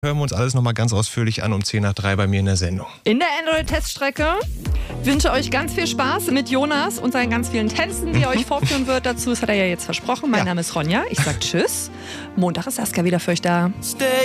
Hören wir uns alles nochmal ganz ausführlich an um 10 nach 3 bei mir in der Sendung. In der Android-Teststrecke wünsche euch ganz viel Spaß mit Jonas und seinen ganz vielen Tänzen, die er euch vorführen wird dazu. Das hat er ja jetzt versprochen. Mein Name ist Ronja. Ich sag Tschüss. Montag ist Saskia wieder für euch da.